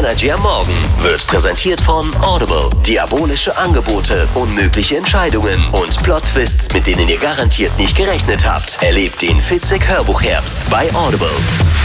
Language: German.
Energy am Morgen wird präsentiert von Audible. Diabolische Angebote, unmögliche Entscheidungen und Plot-Twists, mit denen ihr garantiert nicht gerechnet habt. Erlebt den Fitzek Hörbuchherbst bei Audible.